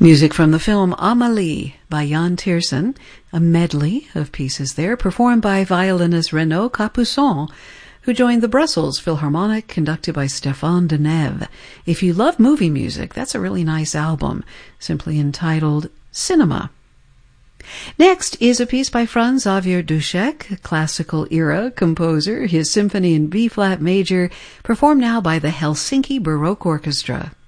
Music from the film Amélie by Jan Tiersen, a medley of pieces there performed by violinist Renaud Capuçon, who joined the Brussels Philharmonic, conducted by Stéphane Denève. If you love movie music, that's a really nice album, simply entitled Cinema. Next is a piece by Franz Xavier Duschek, a classical era composer, his symphony in B-flat major, performed now by the Helsinki Baroque Orchestra.